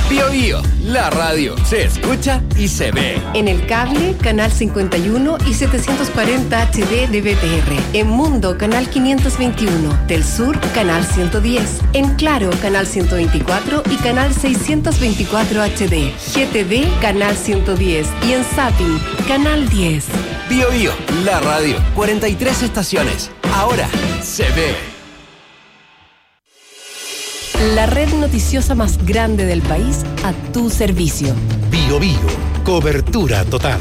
Bio Bio, la radio se escucha y se ve. En el cable, canal 51 y 740 HD de BTR. En Mundo, canal 521. Del Sur, canal 110. En Claro, canal 124 y canal 624 HD. GTV, canal 110. Y en Zapping, canal 10. Bio Bio, la radio. 43 estaciones. Ahora se ve. La red noticiosa más grande del país a tu servicio. Bio Bio, cobertura total.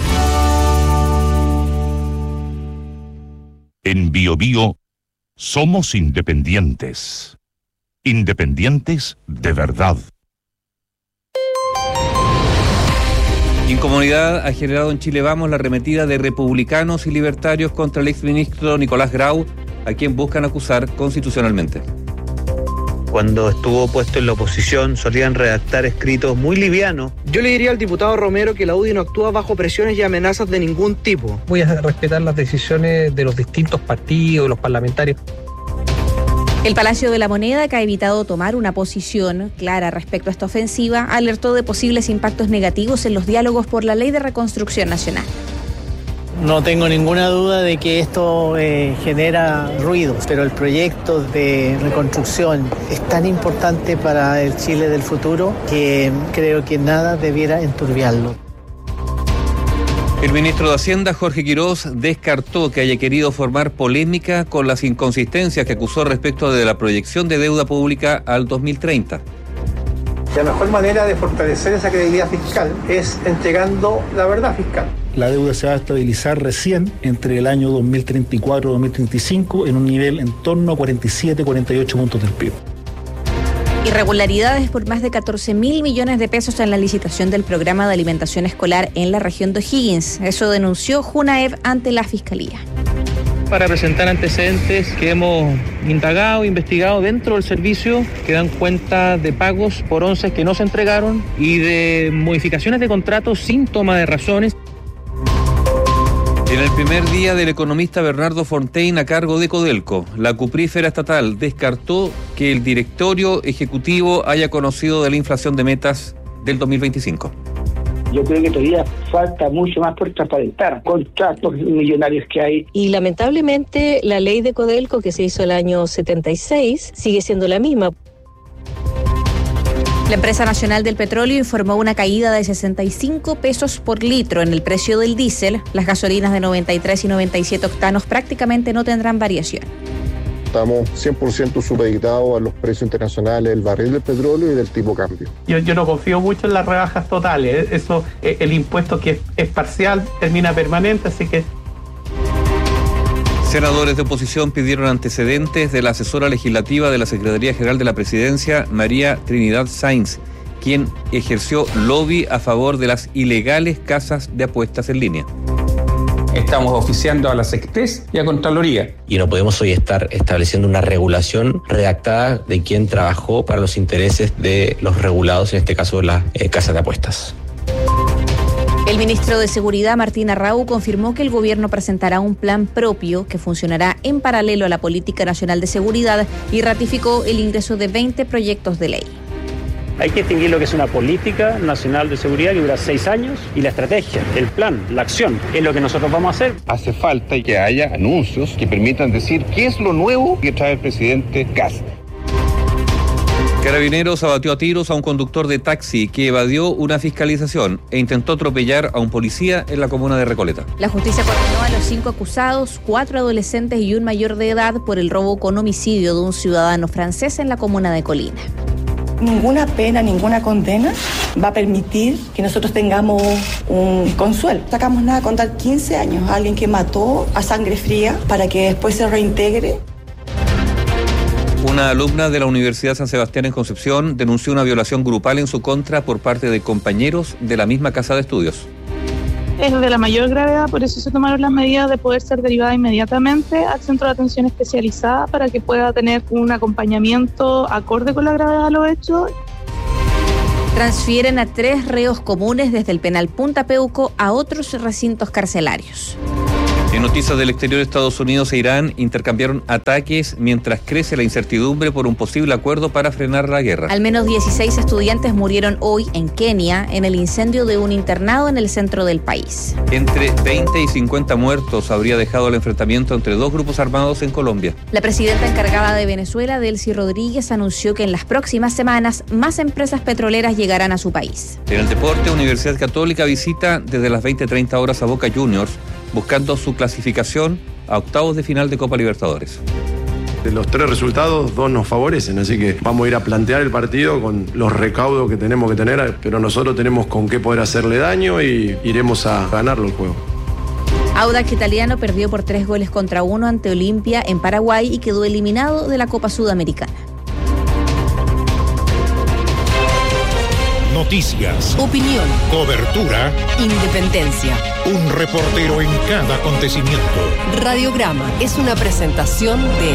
En Bio Bio somos independientes. Independientes de verdad. Incomunidad ha generado en Chile Vamos la arremetida de republicanos y libertarios contra el exministro Nicolás Grau, a quien buscan acusar constitucionalmente. Cuando estuvo puesto en la oposición solían redactar escritos muy livianos. Yo le diría al diputado Romero que la UDI no actúa bajo presiones y amenazas de ningún tipo. Voy a respetar las decisiones de los distintos partidos, de los parlamentarios. El Palacio de la Moneda, que ha evitado tomar una posición clara respecto a esta ofensiva, alertó de posibles impactos negativos en los diálogos por la Ley de Reconstrucción Nacional. No tengo ninguna duda de que esto genera ruidos, pero el proyecto de reconstrucción es tan importante para el Chile del futuro que creo que nada debiera enturbiarlo. El ministro de Hacienda, Jorge Quirós, descartó que haya querido formar polémica con las inconsistencias que acusó respecto de la proyección de deuda pública al 2030. La mejor manera de fortalecer esa credibilidad fiscal es entregando la verdad fiscal. La deuda se va a estabilizar recién entre el año 2034 y 2035 en un nivel en torno a 47-48 puntos del PIB. Irregularidades por más de 14.000 millones de pesos en la licitación del programa de alimentación escolar en la región de O'Higgins. Eso denunció Junaev ante la Fiscalía. Para presentar antecedentes que hemos indagado, investigado dentro del servicio, que dan cuenta de pagos por onces que no se entregaron y de modificaciones de contratos sin toma de razones. En el primer día del economista Bernardo Fontaine a cargo de Codelco, la cuprífera estatal descartó que el directorio ejecutivo haya conocido de la inflación de metas del 2025. Yo creo que todavía falta mucho más por transparentar contratos millonarios que hay. Y lamentablemente la ley de Codelco que se hizo el año 76 sigue siendo la misma. La empresa nacional del petróleo informó una caída de 65 pesos por litro en el precio del diésel. Las gasolinas de 93 y 97 octanos prácticamente no tendrán variación. Estamos 100% supeditados a los precios internacionales del barril del petróleo y del tipo cambio. Yo no confío mucho en las rebajas totales. Eso, el impuesto que es parcial termina permanente, así que... Senadores de oposición pidieron antecedentes de la asesora legislativa de la Secretaría General de la Presidencia, María Trinidad Sáenz, quien ejerció lobby a favor de las ilegales casas de apuestas en línea. Estamos oficiando a la SECPES y a Contraloría. Y no podemos hoy estar estableciendo una regulación redactada de quien trabajó para los intereses de los regulados, en este caso las casas de apuestas. El ministro de Seguridad, Martín Arrau, confirmó que el gobierno presentará un plan propio que funcionará en paralelo a la Política Nacional de Seguridad y ratificó el ingreso de 20 proyectos de ley. Hay que distinguir lo que es una política nacional de seguridad que dura 6 años y la estrategia, el plan, la acción, es lo que nosotros vamos a hacer. Hace falta que haya anuncios que permitan decir qué es lo nuevo que trae el presidente Kast. Carabineros abatió a tiros a un conductor de taxi que evadió una fiscalización e intentó atropellar a un policía en la comuna de Recoleta. La justicia condenó a los 5 acusados, 4 adolescentes y un mayor de edad por el robo con homicidio de un ciudadano francés en la comuna de Colina. Ninguna pena, ninguna condena va a permitir que nosotros tengamos un consuelo. No sacamos nada contar 15 años a alguien que mató a sangre fría para que después se reintegre. Una alumna de la Universidad San Sebastián en Concepción denunció una violación grupal en su contra por parte de compañeros de la misma casa de estudios. Es de la mayor gravedad, por eso se tomaron las medidas de poder ser derivada inmediatamente al centro de atención especializada para que pueda tener un acompañamiento acorde con la gravedad de los hechos. Transfieren a 3 reos comunes desde el penal Punta Peuco a otros recintos carcelarios. En noticias del exterior, Estados Unidos e Irán intercambiaron ataques mientras crece la incertidumbre por un posible acuerdo para frenar la guerra. Al menos 16 estudiantes murieron hoy en Kenia en el incendio de un internado en el centro del país. Entre 20 y 50 muertos habría dejado el enfrentamiento entre dos grupos armados en Colombia. La presidenta encargada de Venezuela, Delcy Rodríguez, anunció que en las próximas semanas más empresas petroleras llegarán a su país. En el deporte, Universidad Católica visita desde las 20:30 horas a Boca Juniors, buscando su clasificación a octavos de final de Copa Libertadores. De los 3 resultados, 2 nos favorecen, así que vamos a ir a plantear el partido con los recaudos que tenemos que tener, pero nosotros tenemos con qué poder hacerle daño y iremos a ganarlo el juego. Audax Italiano perdió por 3-1 ante Olimpia en Paraguay y quedó eliminado de la Copa Sudamericana. Noticias, opinión, cobertura, independencia. Un reportero en cada acontecimiento. Radiograma es una presentación de...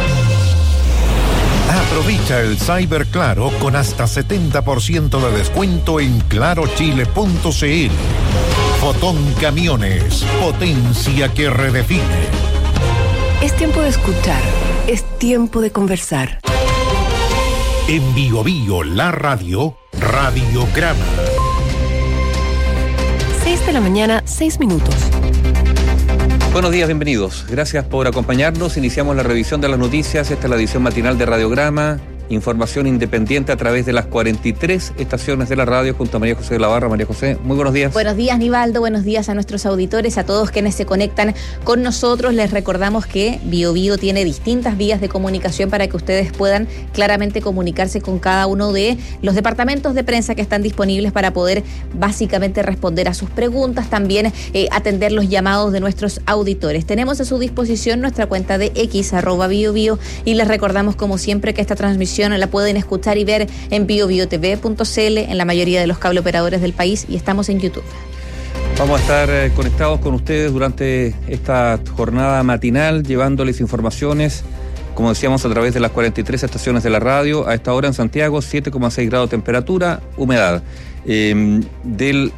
Aprovecha el Cyber Claro con hasta 70% de descuento en clarochile.cl. Fotón Camiones, potencia que redefine. Es tiempo de escuchar, es tiempo de conversar. En Bio Bio, la radio, Radiograma. 6 de la mañana, 6 minutos. Buenos días, bienvenidos. Gracias por acompañarnos. Iniciamos la revisión de las noticias. Esta es la edición matinal de Radiograma. Información independiente a través de las 43 estaciones de la radio junto a María José de la Barra. María José, muy buenos días. Buenos días, Nivaldo. Buenos días a nuestros auditores, a todos quienes se conectan con nosotros. Les recordamos que Bio Bio tiene distintas vías de comunicación para que ustedes puedan claramente comunicarse con cada uno de los departamentos de prensa que están disponibles para poder básicamente responder a sus preguntas, también atender los llamados de nuestros auditores. Tenemos a su disposición nuestra cuenta de X, @BioBio, y les recordamos como siempre que esta transmisión la pueden escuchar y ver en biobiotv.cl, en la mayoría de los cable operadores del país, y estamos en YouTube. Vamos a estar conectados con ustedes durante esta jornada matinal, llevándoles informaciones, como decíamos, a través de las 43 estaciones de la radio. A esta hora en Santiago, 7,6 grados de temperatura, humedad del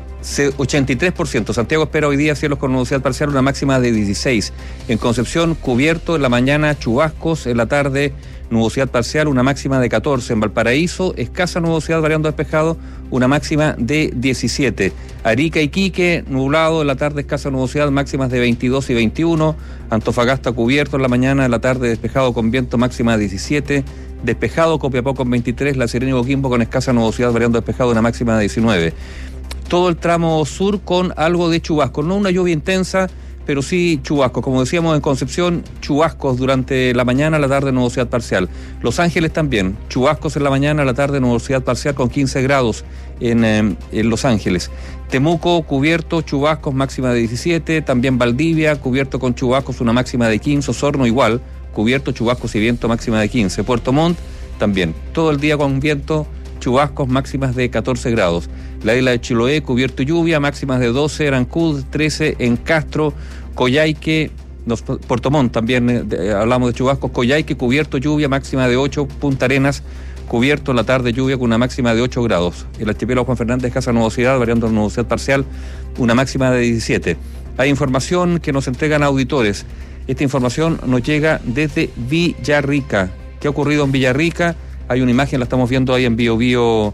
83%. Santiago espera hoy día cielos con nubosidad parcial, una máxima de 16. En Concepción, cubierto, en la mañana chubascos, en la tarde nubosidad parcial, una máxima de 14. En Valparaíso, escasa nubosidad variando despejado, una máxima de 17. Arica, Iquique, nublado, en la tarde escasa nubosidad, máximas de 22 y 21. Antofagasta, cubierto, en la mañana, en la tarde despejado con viento, máxima de 17. Despejado, Copiapó con 23. La Serena y Coquimbo con escasa nubosidad variando despejado, una máxima de 19. Todo el tramo sur con algo de chubascos, no una lluvia intensa, pero sí chubascos. Como decíamos en Concepción, chubascos durante la mañana, la tarde nubosidad parcial. Los Ángeles también, chubascos en la mañana, la tarde nubosidad parcial con 15 grados en Los Ángeles. Temuco, cubierto, chubascos, máxima de 17. También Valdivia, cubierto con chubascos, una máxima de 15. Osorno igual, cubierto, chubascos y viento, máxima de 15. Puerto Montt también, todo el día con viento, chubascos, máximas de 14 grados. La isla de Chiloé, cubierto y lluvia, máximas de 12. Arancuд, 13. En Castro, Coyhaique, Puerto Montt también, hablamos de chubascos. Coyhaique, cubierto, lluvia, máxima de 8. Punta Arenas, cubierto, en la tarde lluvia con una máxima de 8 grados. El archipiélago Juan Fernández, escasa nubosidad, variando la nubosidad parcial, una máxima de 17. Hay información que nos entregan auditores. Esta información nos llega desde Villarrica. ¿Qué ha ocurrido en Villarrica? Hay una imagen, la estamos viendo ahí en Bio Bio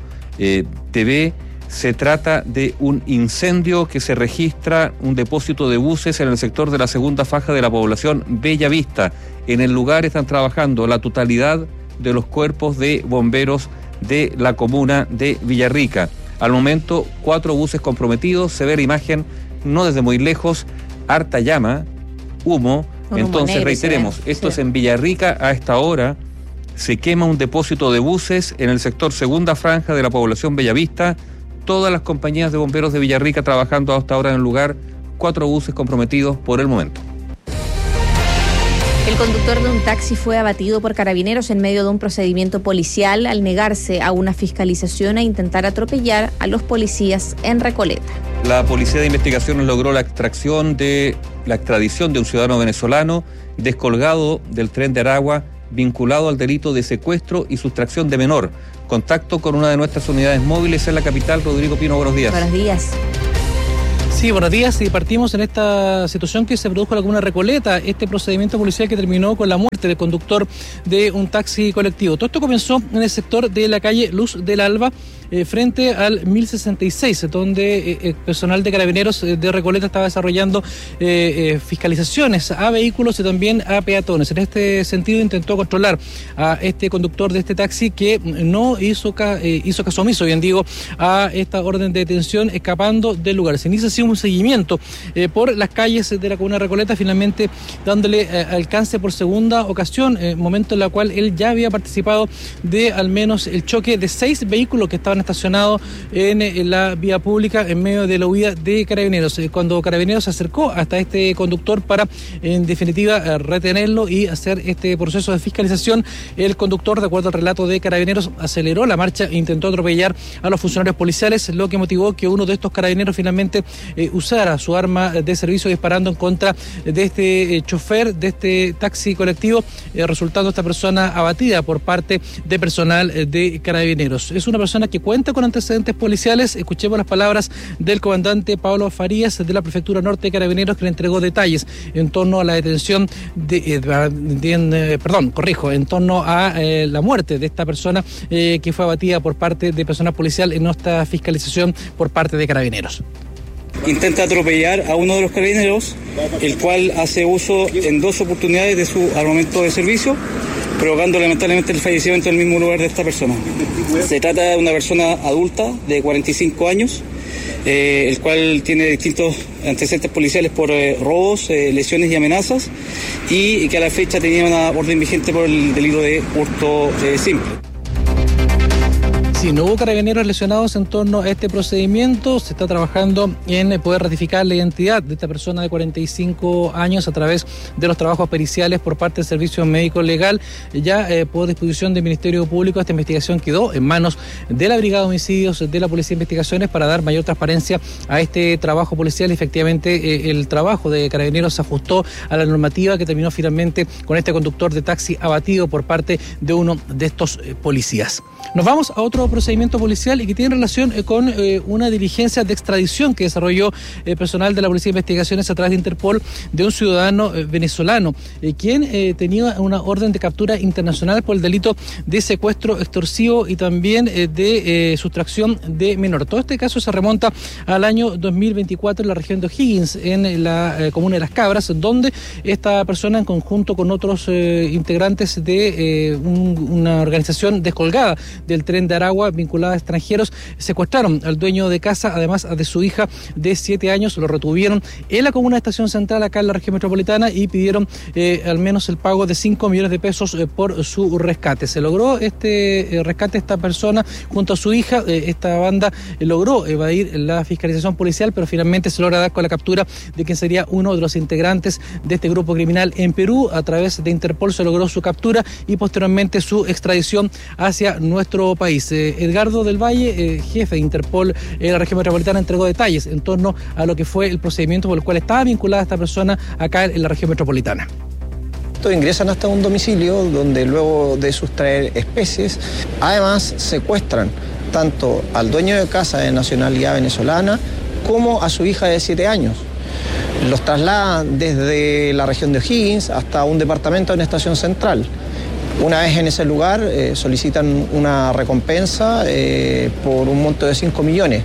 TV. Se trata de un incendio que se registra, un depósito de buses en el sector de la segunda faja de la población Bellavista. En el lugar están trabajando la totalidad de los cuerpos de bomberos de la comuna de Villarrica. Al momento, 4 buses comprometidos. Se ve la imagen no desde muy lejos, harta llama, humo. Entonces, reiteremos, esto es en Villarrica a esta hora. Se quema un depósito de buses en el sector segunda franja de la población Bellavista. Todas las compañías de bomberos de Villarrica trabajando hasta ahora en el lugar. 4 buses comprometidos por el momento. El conductor de un taxi fue abatido por carabineros en medio de un procedimiento policial al negarse a una fiscalización e intentar atropellar a los policías en Recoleta. La Policía de Investigaciones logró la extradición de un ciudadano venezolano descolgado del tren de Aragua, vinculado al delito de secuestro y sustracción de menor. Contacto con una de nuestras unidades móviles en la capital. Rodrigo Pino, buenos días. Buenos días. Sí, buenos días. Y partimos en esta situación que se produjo en la comuna de Recoleta, este procedimiento policial que terminó con la muerte del conductor de un taxi colectivo. Todo esto comenzó en el sector de la calle Luz del Alba, frente al 1066, donde el personal de Carabineros de Recoleta estaba desarrollando fiscalizaciones a vehículos y también a peatones. En este sentido intentó controlar a este conductor de este taxi que no hizo caso omiso, bien digo, a esta orden de detención, escapando del lugar. Se inicia así un seguimiento por las calles de la comuna de Recoleta, finalmente dándole alcance por segunda ocasión, momento en la cual él ya había participado de al menos el choque de 6 vehículos que estaban estacionados en la vía pública en medio de la huida de Carabineros. Cuando Carabineros se acercó hasta este conductor para, en definitiva, retenerlo y hacer este proceso de fiscalización, el conductor, de acuerdo al relato de Carabineros, aceleró la marcha e intentó atropellar a los funcionarios policiales, lo que motivó que uno de estos carabineros finalmente usara su arma de servicio disparando en contra de este chofer de este taxi colectivo, resultando esta persona abatida por parte de personal de Carabineros. Es una persona que cuenta con antecedentes policiales. Escuchemos las palabras del comandante Pablo Farías de la Prefectura Norte de Carabineros, que le entregó detalles en torno a la detención en torno a la muerte de esta persona que fue abatida por parte de personal policial en esta fiscalización por parte de Carabineros. Intenta atropellar a uno de los carabineros, el cual hace uso en 2 oportunidades de su armamento de servicio, provocando lamentablemente el fallecimiento en el mismo lugar de esta persona. Se trata de una persona adulta de 45 años, el cual tiene distintos antecedentes policiales por robos, lesiones y amenazas, y que a la fecha tenía una orden vigente por el delito de hurto simple. Sí, no hubo carabineros lesionados en torno a este procedimiento. Se está trabajando en poder ratificar la identidad de esta persona de 45 años a través de los trabajos periciales por parte del Servicio Médico Legal. Ya por disposición del Ministerio Público, esta investigación quedó en manos de la Brigada de Homicidios de la Policía de Investigaciones para dar mayor transparencia a este trabajo policial. Efectivamente, el trabajo de Carabineros se ajustó a la normativa, que terminó finalmente con este conductor de taxi abatido por parte de uno de estos policías. Nos vamos a otro procedimiento policial y que tiene relación con una diligencia de extradición que desarrolló personal de la Policía de Investigaciones a través de Interpol de un ciudadano venezolano, quien tenía una orden de captura internacional por el delito de secuestro extorsivo y también de sustracción de menor. Todo este caso se remonta al año 2024 en la región de O'Higgins, en la comuna de Las Cabras, donde esta persona, en conjunto con otros integrantes de una organización descolgada del Tren de Aragua vinculada a extranjeros, secuestraron al dueño de casa, además de su hija de 7 años, lo retuvieron en la comuna de Estación Central, acá en la región metropolitana, y pidieron al menos el pago de 5 millones de pesos por su rescate. Se logró este rescate de esta persona junto a su hija. Esta banda logró evadir la fiscalización policial, pero finalmente se logra dar con la captura de quien sería uno de los integrantes de este grupo criminal en Perú. A través de Interpol se logró su captura y posteriormente su extradición hacia nuestro país. Edgardo del Valle, jefe de Interpol en la región metropolitana, entregó detalles en torno a lo que fue el procedimiento por el cual estaba vinculada esta persona acá en la región metropolitana. Ingresan hasta un domicilio donde, luego de sustraer especies, además secuestran tanto al dueño de casa de nacionalidad venezolana como a su hija de 7 años. Los trasladan desde la región de O'Higgins hasta un departamento en Estación Central. Una vez en ese lugar, solicitan una recompensa por un monto de 5 millones.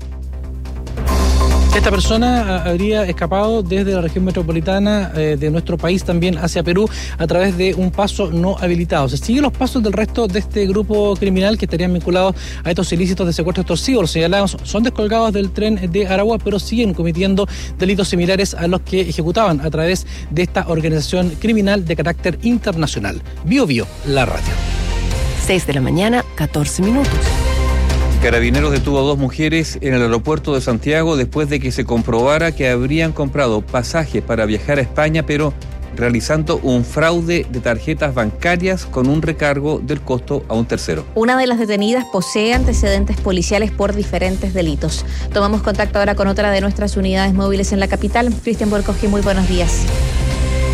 Esta persona habría escapado desde la región metropolitana de nuestro país también hacia Perú a través de un paso no habilitado. Se siguen los pasos del resto de este grupo criminal que estarían vinculados a estos ilícitos de secuestro extorsivo. Los señalados son descolgados del Tren de Aragua, pero siguen cometiendo delitos similares a los que ejecutaban a través de esta organización criminal de carácter internacional. Bio Bio, la radio. 6 de la mañana, 14 minutos. Carabineros detuvo a 2 mujeres en el aeropuerto de Santiago después de que se comprobara que habrían comprado pasajes para viajar a España, pero realizando un fraude de tarjetas bancarias con un recargo del costo a un tercero. Una de las detenidas posee antecedentes policiales por diferentes delitos. Tomamos contacto ahora con otra de nuestras unidades móviles en la capital. Cristian Borcoski, muy buenos días.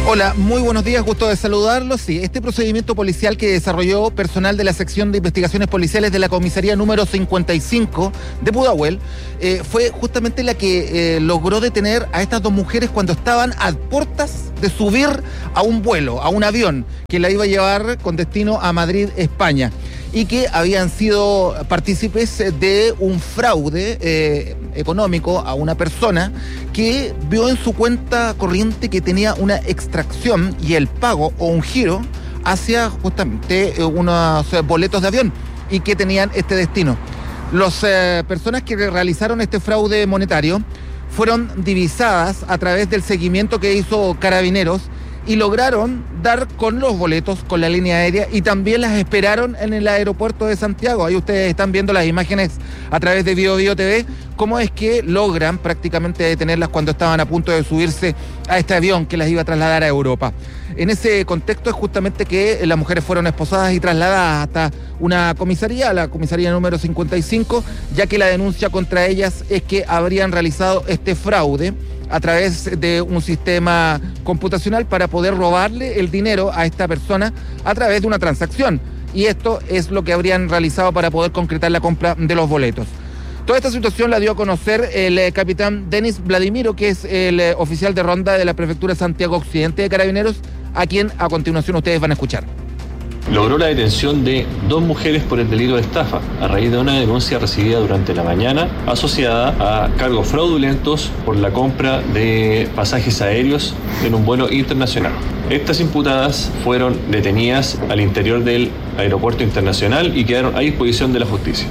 Hola, muy buenos días, gusto de saludarlos. Sí, este procedimiento policial que desarrolló personal de la sección de investigaciones policiales de la comisaría número 55 de Pudahuel fue justamente la que logró detener a estas dos mujeres cuando estaban a puertas de subir a un vuelo, a un avión que la iba a llevar con destino a Madrid, España, y que habían sido partícipes de un fraude económico a una persona que vio en su cuenta corriente que tenía una extracción y el pago o un giro hacia justamente unos boletos de avión y que tenían este destino. Las personas que realizaron este fraude monetario fueron divisadas a través del seguimiento que hizo Carabineros y lograron dar con los boletos con la línea aérea y también las esperaron en el aeropuerto de Santiago. Ahí ustedes están viendo las imágenes a través de BioBio TV, cómo es que logran prácticamente detenerlas cuando estaban a punto de subirse a este avión que las iba a trasladar a Europa. En ese contexto es justamente que las mujeres fueron esposadas y trasladadas hasta una comisaría, la comisaría número 55, ya que la denuncia contra ellas es que habrían realizado este fraude a través de un sistema computacional para poder robarle el dinero a esta persona a través de una transacción. Y esto es lo que habrían realizado para poder concretar la compra de los boletos. Toda esta situación la dio a conocer el capitán Denis Vladimiro, que es el oficial de ronda de la Prefectura Santiago Occidente de Carabineros, a quien a continuación ustedes van a escuchar. Logró la detención de 2 mujeres por el delito de estafa, a raíz de una denuncia recibida durante la mañana, asociada a cargos fraudulentos por la compra de pasajes aéreos en un vuelo internacional. Estas imputadas fueron detenidas al interior del aeropuerto internacional y quedaron a disposición de la justicia.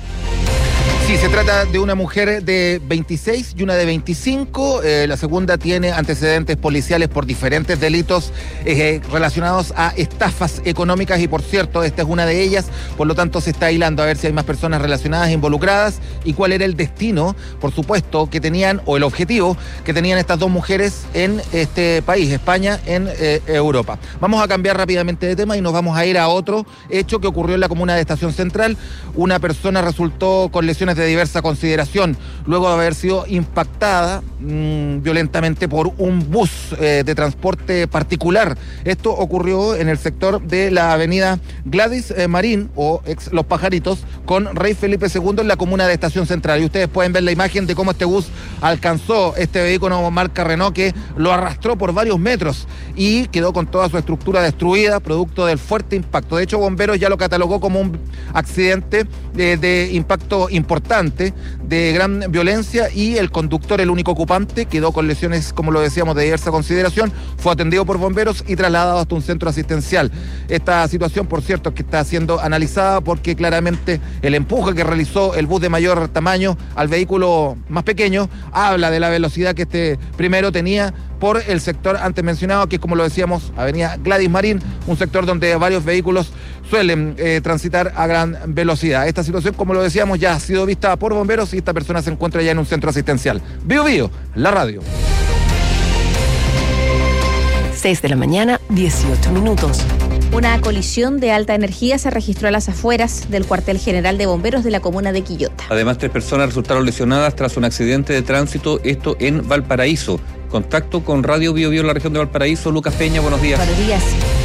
Sí, se trata de una mujer de 26 y una de 25. La segunda tiene antecedentes policiales por diferentes delitos relacionados a estafas económicas y, por cierto, esta es una de ellas. Por lo tanto, se está hilando a ver si hay más personas relacionadas, involucradas y cuál era el destino, por supuesto, que tenían, o el objetivo que tenían estas dos mujeres en este país, España, en Europa. Vamos a cambiar rápidamente de tema y nos vamos a ir a otro hecho que ocurrió en la comuna de Estación Central. Una persona resultó con lesiones de diversa consideración luego de haber sido impactada violentamente por un bus de transporte particular. Esto ocurrió en el sector de la avenida Gladys Marín o ex Los Pajaritos con Rey Felipe II en la comuna de Estación Central. Y ustedes pueden ver la imagen de cómo este bus alcanzó este vehículo marca Renault que lo arrastró por varios metros y quedó con toda su estructura destruida producto del fuerte impacto. De hecho, Bomberos ya lo catalogó como un accidente de impacto importante, de gran violencia, y el conductor, el único ocupante, quedó con lesiones, como lo decíamos, de diversa consideración, fue atendido por bomberos y trasladado hasta un centro asistencial. Esta situación, por cierto, que está siendo analizada porque claramente el empuje que realizó el bus de mayor tamaño al vehículo más pequeño habla de la velocidad que este primero tenía por el sector antes mencionado, que es, como lo decíamos, avenida Gladys Marín, un sector donde varios vehículos suelen transitar a gran velocidad. Esta situación, como lo decíamos, ya ha sido vista por bomberos y esta persona se encuentra ya en un centro asistencial. BioBio, la radio. 6 de la mañana, 18 minutos. Una colisión de alta energía se registró a las afueras del cuartel general de bomberos de la comuna de Quillota. Además, 3 personas resultaron lesionadas tras un accidente de tránsito, esto en Valparaíso. Contacto con Radio BioBio en la región de Valparaíso. Lucas Peña, buenos días. Buenos días.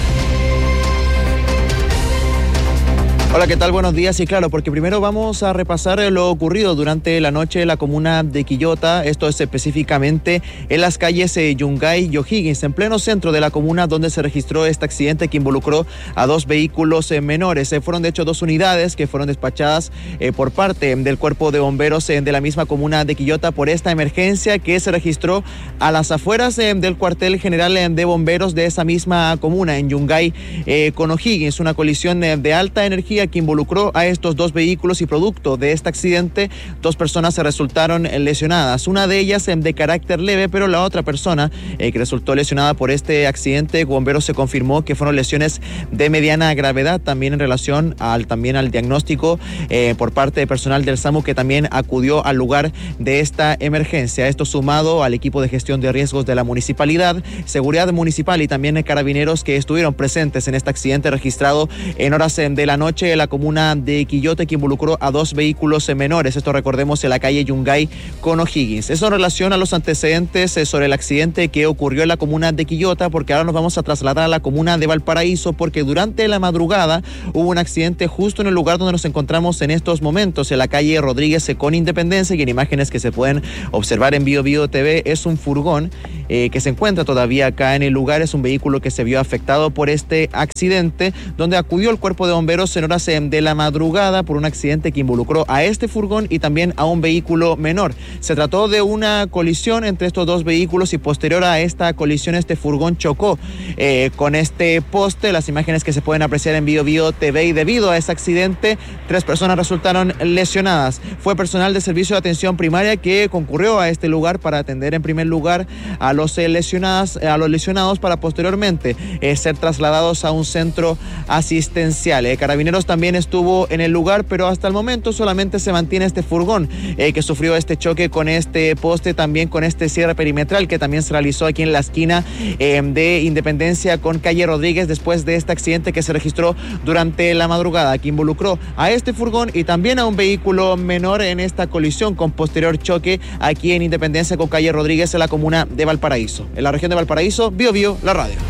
Hola, ¿qué tal? Buenos días. Y claro, porque primero vamos a repasar lo ocurrido durante la noche en la comuna de Quillota. Esto es específicamente en las calles Yungay y O'Higgins, en pleno centro de la comuna, donde se registró este accidente que involucró a 2 vehículos menores. Fueron de hecho 2 unidades que fueron despachadas por parte del cuerpo de bomberos de la misma comuna de Quillota por esta emergencia que se registró a las afueras del cuartel general de bomberos de esa misma comuna, en Yungay con O'Higgins. Una colisión de alta energía que involucró a estos 2 vehículos y producto de este accidente 2 personas se resultaron lesionadas, una de ellas de carácter leve, pero la otra persona que resultó lesionada por este accidente, bomberos se confirmó que fueron lesiones de mediana gravedad, también en relación al diagnóstico por parte de personal del SAMU que también acudió al lugar de esta emergencia. Esto sumado al equipo de gestión de riesgos de la municipalidad, seguridad municipal y también carabineros que estuvieron presentes en este accidente registrado en horas de la noche de la comuna de Quillota, que involucró a 2 vehículos menores. Esto recordemos en la calle Yungay con O'Higgins. Eso en relación a los antecedentes sobre el accidente que ocurrió en la comuna de Quillota, porque ahora nos vamos a trasladar a la comuna de Valparaíso, porque durante la madrugada hubo un accidente justo en el lugar donde nos encontramos en estos momentos, en la calle Rodríguez con Independencia, y en imágenes que se pueden observar en Bio TV es un furgón que se encuentra todavía acá en el lugar. Es un vehículo que se vio afectado por este accidente, donde acudió el cuerpo de bomberos en horas de la madrugada por un accidente que involucró a este furgón y también a un vehículo menor. Se trató de una colisión entre estos 2 vehículos y posterior a esta colisión este furgón chocó con este poste. Las imágenes que se pueden apreciar en Bio TV, y debido a ese accidente 3 personas resultaron lesionadas. Fue personal de servicio de atención primaria que concurrió a este lugar para atender en primer lugar a los lesionados para posteriormente ser trasladados a un centro asistencial. Carabineros también estuvo en el lugar, pero hasta el momento solamente se mantiene este furgón que sufrió este choque con este poste, también con este cierre perimetral que también se realizó aquí en la esquina de Independencia con calle Rodríguez, después de este accidente que se registró durante la madrugada, que involucró a este furgón y también a un vehículo menor en esta colisión con posterior choque aquí en Independencia con calle Rodríguez en la comuna de Valparaíso. En la región de Valparaíso, Bio, la radio.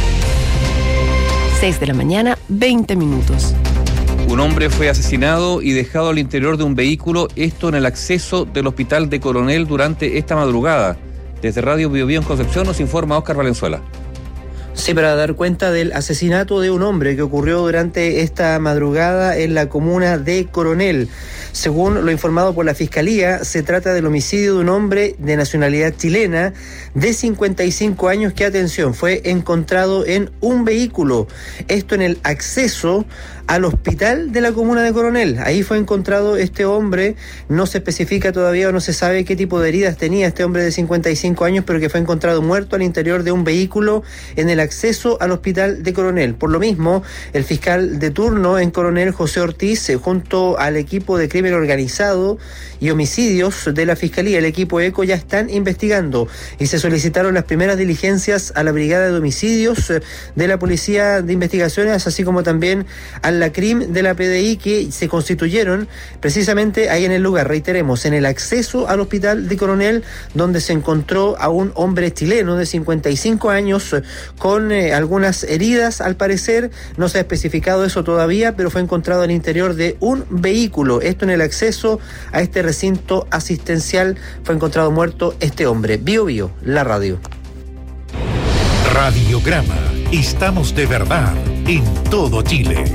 6 de la mañana, 20 minutos. Un hombre fue asesinado y dejado al interior de un vehículo, esto en el acceso del hospital de Coronel durante esta madrugada. Desde Radio Bio en Concepción nos informa Óscar Valenzuela. Sí, para dar cuenta del asesinato de un hombre que ocurrió durante esta madrugada en la comuna de Coronel. Según lo informado por la Fiscalía, se trata del homicidio de un hombre de nacionalidad chilena de 55 años que, atención, fue encontrado en un vehículo. Esto en el acceso al hospital de la comuna de Coronel. Ahí fue encontrado este hombre. No se especifica todavía o no se sabe qué tipo de heridas tenía este hombre de 55 años, pero que fue encontrado muerto al interior de un vehículo en el acceso al hospital de Coronel. Por lo mismo, el fiscal de turno en Coronel, José Ortiz, junto al equipo de crimen organizado y homicidios de la Fiscalía, el equipo ECO, ya están investigando y se solicitaron las primeras diligencias a la Brigada de Homicidios de la Policía de Investigaciones, así como también a la CRIM de la PDI, que se constituyeron precisamente ahí en el lugar, reiteremos, en el acceso al hospital de Coronel, donde se encontró a un hombre chileno de 55 años con algunas heridas, al parecer. No se ha especificado eso todavía, pero fue encontrado al interior de un vehículo. Esto en el acceso a este recinto asistencial. Fue encontrado muerto este hombre. Bio, la radio. Radiograma. Estamos de verdad en todo Chile.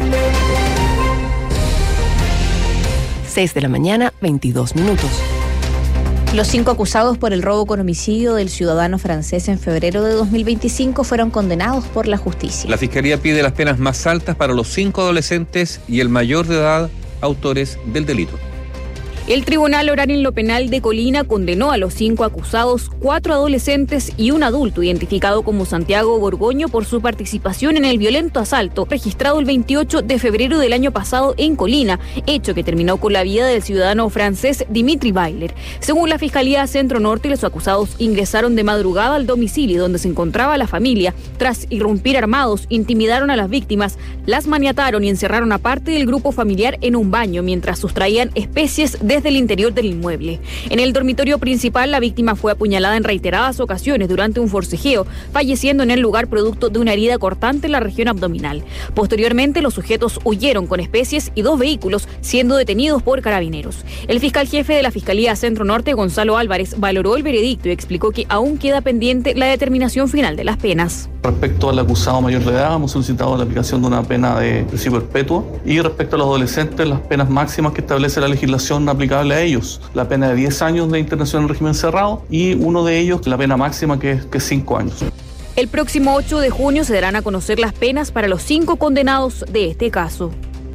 6 de la mañana, 22 minutos. Los 5 acusados por el robo con homicidio del ciudadano francés en febrero de 2025 fueron condenados por la justicia. La Fiscalía pide las penas más altas para los 5 adolescentes y el mayor de edad autores del delito. El Tribunal Oral en lo Penal de Colina condenó a los 5 acusados, 4 adolescentes y un adulto identificado como Santiago Borgoño por su participación en el violento asalto registrado el 28 de febrero del año pasado en Colina, hecho que terminó con la vida del ciudadano francés Dimitri Bailer. Según la Fiscalía Centro Norte, los acusados ingresaron de madrugada al domicilio donde se encontraba la familia. Tras irrumpir armados, intimidaron a las víctimas, las maniataron y encerraron a parte del grupo familiar en un baño mientras sustraían especies desde el interior del inmueble. En el dormitorio principal, la víctima fue apuñalada en reiteradas ocasiones durante un forcejeo, falleciendo en el lugar producto de una herida cortante en la región abdominal. Posteriormente, los sujetos huyeron con especies y 2 vehículos, siendo detenidos por carabineros. El fiscal jefe de la Fiscalía Centro Norte, Gonzalo Álvarez, valoró el veredicto y explicó que aún queda pendiente la determinación final de las penas. Respecto al acusado mayor de edad, hemos solicitado la aplicación de una pena de prisión perpetua, y respecto a los adolescentes, las penas máximas que establece la legislación aplicable a ellos: la pena de 10 años de internación en régimen cerrado y uno de ellos la pena máxima que es 5 años. El próximo 8 de junio se darán a conocer las penas para los 5 condenados de este caso.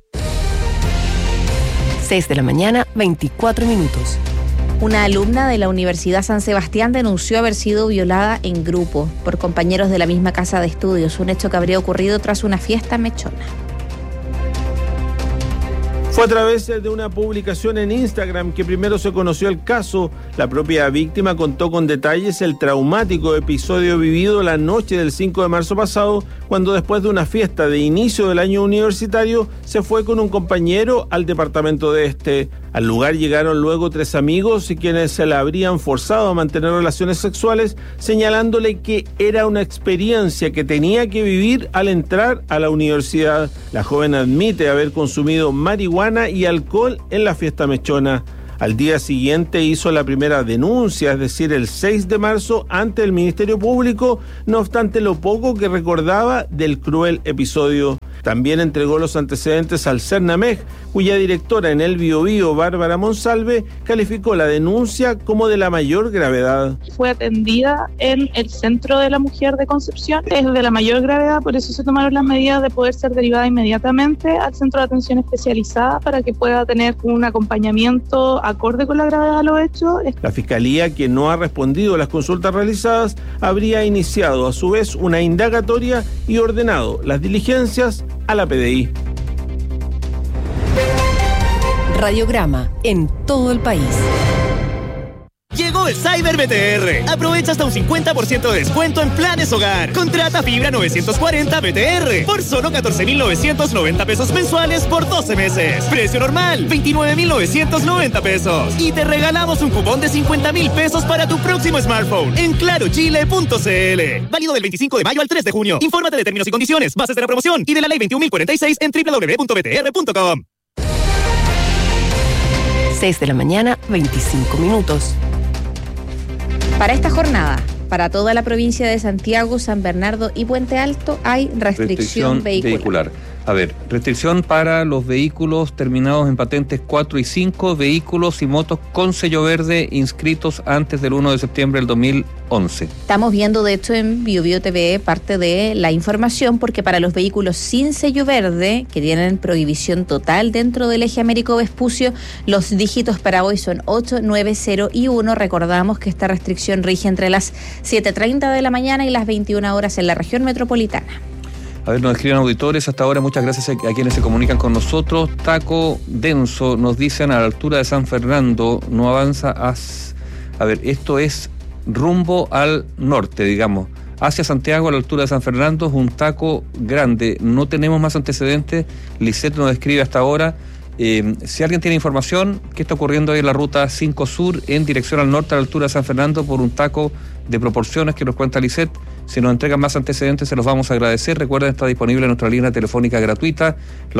6 de la mañana, 24 minutos. Una alumna de la Universidad San Sebastián denunció haber sido violada en grupo por compañeros de la misma casa de estudios, un hecho que habría ocurrido tras una fiesta mechona. Fue Fue a través de una publicación en Instagram que primero se conoció el caso. La propia víctima contó con detalles el traumático episodio vivido la noche del 5 de marzo pasado, cuando después de una fiesta de inicio del año universitario se fue con un compañero al departamento de este. Al lugar llegaron luego 3 amigos y quienes se la habrían forzado a mantener relaciones sexuales, señalándole que era una experiencia que tenía que vivir al entrar a la universidad. La joven admite haber consumido marihuana y alcohol en la fiesta mechona. Al día siguiente hizo la primera denuncia, es decir, el 6 de marzo, ante el Ministerio Público, no obstante lo poco que recordaba del cruel episodio. También entregó los antecedentes al CERNAMEG, cuya directora en el Biobío, Bárbara Monsalve, calificó la denuncia como de la mayor gravedad. Fue atendida en el Centro de la Mujer de Concepción, es de la mayor gravedad, por eso se tomaron las medidas de poder ser derivada inmediatamente al Centro de Atención Especializada para que pueda tener un acompañamiento acorde con la gravedad de los hechos. La Fiscalía, que no ha respondido a las consultas realizadas, habría iniciado a su vez una indagatoria y ordenado las diligencias a la PDI. Radiograma en todo el país. Llegó el Cyber BTR. Aprovecha hasta un 50% de descuento en planes hogar. Contrata fibra 940 BTR por solo 14,990 pesos mensuales por 12 meses. Precio normal, 29,990 pesos. Y te regalamos un cupón de 50,000 pesos para tu próximo smartphone en clarochile.cl. Válido del 25 de mayo al 3 de junio. Infórmate de términos y condiciones, bases de la promoción y de la ley 21.046 en www.btr.com. 6 de la mañana, 25 minutos. Para esta jornada, para toda la provincia de Santiago, San Bernardo y Puente Alto, hay restricción vehicular. A ver, restricción para los vehículos terminados en patentes 4 y 5, vehículos y motos con sello verde inscritos antes del 1 de septiembre del 2011. Estamos viendo, de hecho, en BioBio TV parte de la información, porque para los vehículos sin sello verde, que tienen prohibición total dentro del eje Américo Vespucio, los dígitos para hoy son 8, 9, 0 y 1. Recordamos que esta restricción rige entre las 7:30 de la mañana y las 21 horas en la región metropolitana. A ver, nos escriben auditores hasta ahora, muchas gracias a quienes se comunican con nosotros. Taco denso, nos dicen, a la altura de San Fernando, no avanza a ver, esto es rumbo al norte, digamos. Hacia Santiago, a la altura de San Fernando, es un taco grande. No tenemos más antecedentes. Lisette nos describe hasta ahora. Si alguien tiene información, ¿qué está ocurriendo ahí en la ruta 5 Sur en dirección al norte a la altura de San Fernando por un taco de proporciones que nos cuenta Lisette? Si nos entregan más antecedentes, se los vamos a agradecer. Recuerden, está disponible nuestra línea telefónica gratuita, la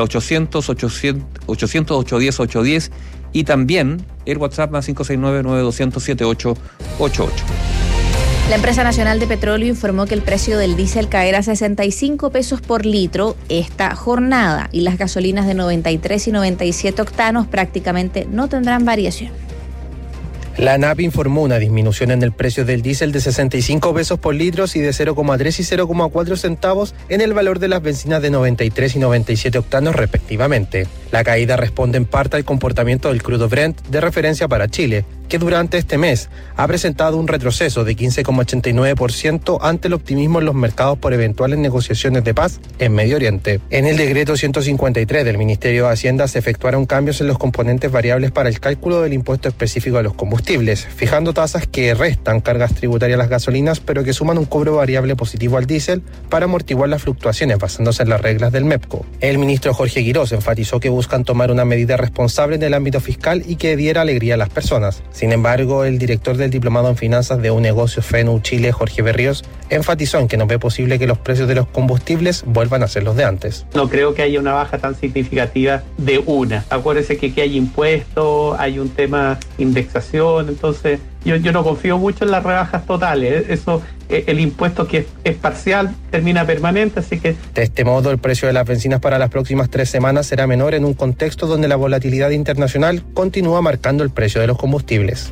800-810-810, y también el WhatsApp más 569-9200-7888. La empresa nacional de petróleo informó que el precio del diésel caerá a 65 pesos por litro esta jornada, y las gasolinas de 93 y 97 octanos prácticamente no tendrán variación. La ANAP informó una disminución en el precio del diésel de 65 pesos por litro y de 0,3 y 0,4 centavos en el valor de las bencinas de 93 y 97 octanos respectivamente. La caída responde en parte al comportamiento del crudo Brent de referencia para Chile, que durante este mes ha presentado un retroceso de 15,89% ante el optimismo en los mercados por eventuales negociaciones de paz en Medio Oriente. En el decreto 153 del Ministerio de Hacienda se efectuaron cambios en los componentes variables para el cálculo del impuesto específico a los combustibles, fijando tasas que restan cargas tributarias a las gasolinas, pero que suman un cobro variable positivo al diésel para amortiguar las fluctuaciones basándose en las reglas del MEPCO. El ministro Jorge Quirós enfatizó que buscan tomar una medida responsable en el ámbito fiscal y que diera alegría a las personas. Sin embargo, el director del Diplomado en Finanzas de UNegocios FENU Chile, Jorge Berríos, enfatizó en que no ve posible que los precios de los combustibles vuelvan a ser los de antes. No creo que haya una baja tan significativa de una. Acuérdese que hay impuestos, hay un tema indexación, entonces yo no confío mucho en las rebajas totales. Eso, el impuesto que es parcial termina permanente, así que... De este modo, el precio de las bencinas para las próximas 3 semanas será menor en un contexto donde la volatilidad internacional continúa marcando el precio de los combustibles.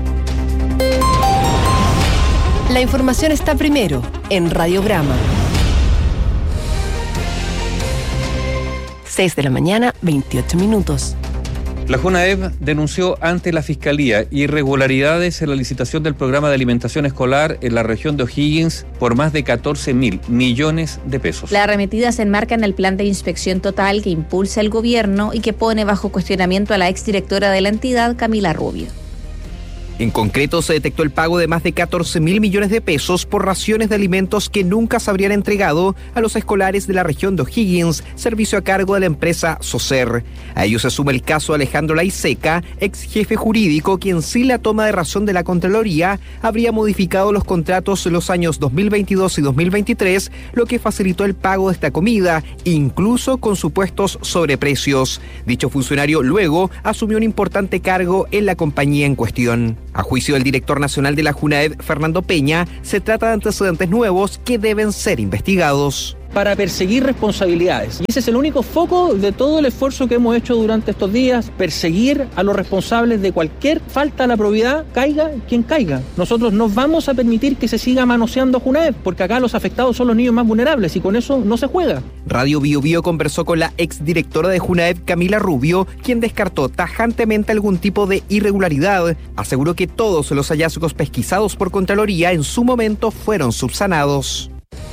La información está primero en Radiograma. 6 de la mañana, 28 minutos. La JUNAEV denunció ante la Fiscalía irregularidades en la licitación del programa de alimentación escolar en la región de O'Higgins por más de 14.000 millones de pesos. La arremetida se enmarca en el plan de inspección total que impulsa el gobierno y que pone bajo cuestionamiento a la exdirectora de la entidad, Camila Rubio. En concreto, se detectó el pago de más de 14.000 millones de pesos por raciones de alimentos que nunca se habrían entregado a los escolares de la región de O'Higgins, servicio a cargo de la empresa Socer. A ello se suma el caso de Alejandro Laiseca, ex jefe jurídico, quien sin la toma de razón de la Contraloría habría modificado los contratos en los años 2022 y 2023, lo que facilitó el pago de esta comida, incluso con supuestos sobreprecios. Dicho funcionario luego asumió un importante cargo en la compañía en cuestión. A juicio del director nacional de la JUNAEV, Fernando Peña, se trata de antecedentes nuevos que deben ser investigados. Para perseguir responsabilidades. Y ese es el único foco de todo el esfuerzo que hemos hecho durante estos días, perseguir a los responsables de cualquier falta a la probidad, caiga quien caiga. Nosotros no vamos a permitir que se siga manoseando JUNAEV, porque acá los afectados son los niños más vulnerables y con eso no se juega. Radio Bio Bio conversó con la exdirectora de JUNAEV, Camila Rubio, quien descartó tajantemente algún tipo de irregularidad. Aseguró que todos los hallazgos pesquisados por Contraloría en su momento fueron subsanados.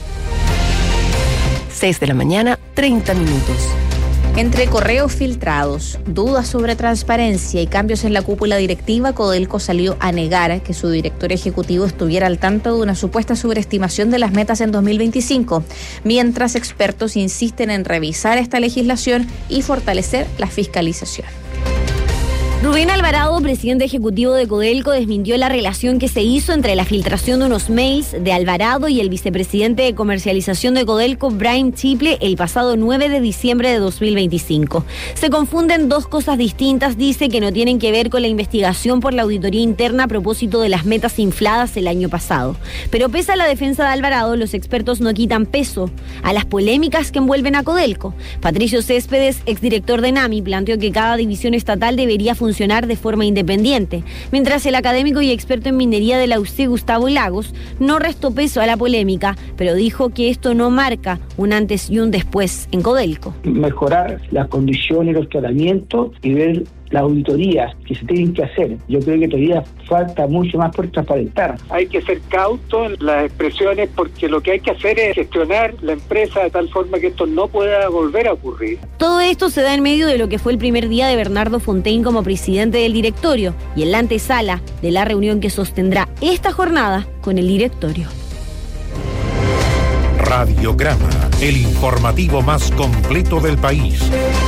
6 de la mañana, 30 minutos. Entre correos filtrados, dudas sobre transparencia y cambios en la cúpula directiva, Codelco salió a negar que su director ejecutivo estuviera al tanto de una supuesta sobreestimación de las metas en 2025, mientras expertos insisten en revisar esta legislación y fortalecer la fiscalización. Rubén Alvarado, presidente ejecutivo de Codelco, desmintió la relación que se hizo entre la filtración de unos mails de Alvarado y el vicepresidente de comercialización de Codelco, Brian Chiple, el pasado 9 de diciembre de 2025. Se confunden dos cosas distintas, dice, que no tienen que ver con la investigación por la auditoría interna a propósito de las metas infladas el año pasado. Pero pese a la defensa de Alvarado, los expertos no quitan peso a las polémicas que envuelven a Codelco. Patricio Céspedes, exdirector de NAMI, planteó que cada división estatal debería funcionar de forma independiente, mientras el académico y experto en minería de la UC, Gustavo Lagos, no restó peso a la polémica, pero dijo que esto no marca un antes y un después en Codelco. Mejorar las condiciones, los tratamientos y ver las auditorías que se tienen que hacer. Yo creo que todavía falta mucho más por transparentar. Hay que ser cauto en las expresiones porque lo que hay que hacer es gestionar la empresa de tal forma que esto no pueda volver a ocurrir. Todo esto se da en medio de lo que fue el primer día de Bernardo Fontaine como presidente del directorio y en la antesala de la reunión que sostendrá esta jornada con el directorio. Radiograma, el informativo más completo del país.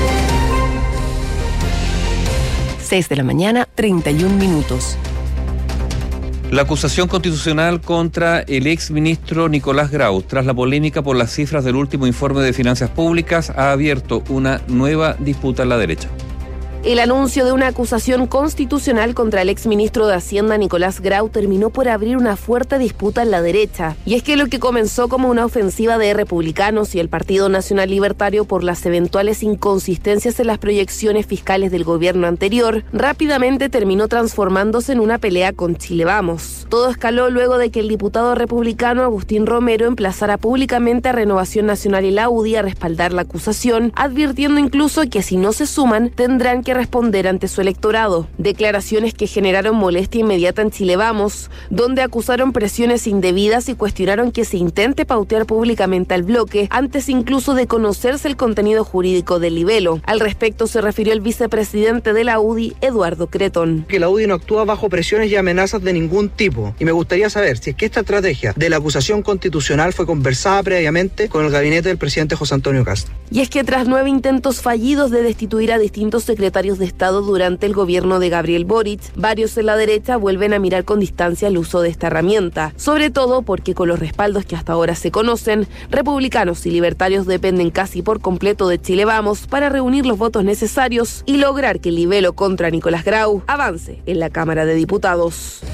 6 de la mañana, 31 minutos. La acusación constitucional contra el exministro Nicolás Grau, tras la polémica por las cifras del último informe de finanzas públicas, ha abierto una nueva disputa en la derecha. El anuncio de una acusación constitucional contra el exministro de Hacienda Nicolás Grau terminó por abrir una fuerte disputa en la derecha. Y es que lo que comenzó como una ofensiva de republicanos y el Partido Nacional Libertario por las eventuales inconsistencias en las proyecciones fiscales del gobierno anterior, rápidamente terminó transformándose en una pelea con Chile Vamos. Todo escaló luego de que el diputado republicano Agustín Romero emplazara públicamente a Renovación Nacional y la UDI a respaldar la acusación, advirtiendo incluso que si no se suman, tendrán que responder ante su electorado. Declaraciones que generaron molestia inmediata en Chile Vamos, donde acusaron presiones indebidas y cuestionaron que se intente pautear públicamente al bloque antes incluso de conocerse el contenido jurídico del libelo. Al respecto se refirió el vicepresidente de la UDI, Eduardo Cretón. Que la UDI no actúa bajo presiones y amenazas de ningún tipo. Y me gustaría saber si es que esta estrategia de la acusación constitucional fue conversada previamente con el gabinete del presidente José Antonio Kast. Y es que tras 9 intentos fallidos de destituir a distintos secretarios de Estado durante el gobierno de Gabriel Boric, varios en la derecha vuelven a mirar con distancia el uso de esta herramienta, sobre todo porque con los respaldos que hasta ahora se conocen, republicanos y libertarios dependen casi por completo de Chile Vamos para reunir los votos necesarios y lograr que el libelo contra Nicolás Grau avance en la Cámara de Diputados.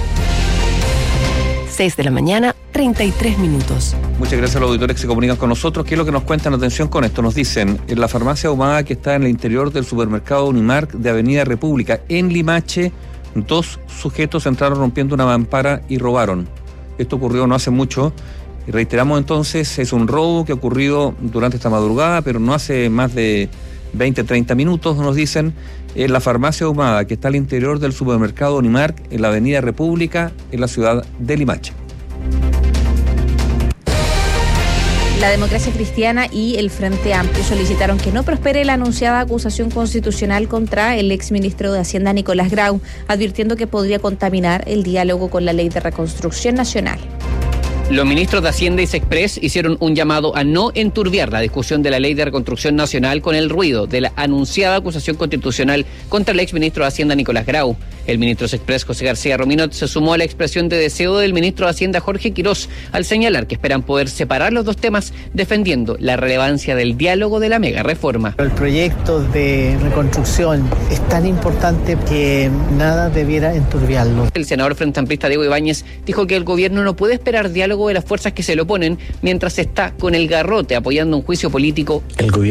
6 de la mañana, 33 minutos. Muchas gracias a los auditores que se comunican con nosotros. ¿Qué es lo que nos cuentan? Atención con esto. Nos dicen, en la farmacia Ahumada que está en el interior del supermercado Unimark de Avenida República, en Limache, 2 sujetos entraron rompiendo una mampara y robaron. Esto ocurrió no hace mucho. Y reiteramos entonces, es un robo que ha ocurrido durante esta madrugada, pero no hace más de 20-30 minutos, nos dicen, en la farmacia Ahumada, que está al interior del supermercado Unimark, en la avenida República, en la ciudad de Limache. La Democracia Cristiana y el Frente Amplio solicitaron que no prospere la anunciada acusación constitucional contra el exministro de Hacienda Nicolás Grau, advirtiendo que podría contaminar el diálogo con la Ley de Reconstrucción Nacional. Los ministros de Hacienda y Sexpress hicieron un llamado a no enturbiar la discusión de la Ley de Reconstrucción Nacional con el ruido de la anunciada acusación constitucional contra el exministro de Hacienda Nicolás Grau. El ministro de Sexpress, José García Rominot, se sumó a la expresión de deseo del ministro de Hacienda, Jorge Quirós, al señalar que esperan poder separar los dos temas, defendiendo la relevancia del diálogo de la mega reforma. El proyecto de reconstrucción es tan importante que nada debiera enturbiarlo. El senador frente amplista Diego Ibáñez dijo que el gobierno no puede esperar diálogo de las fuerzas que se le oponen mientras está con el garrote apoyando un juicio político. El gobierno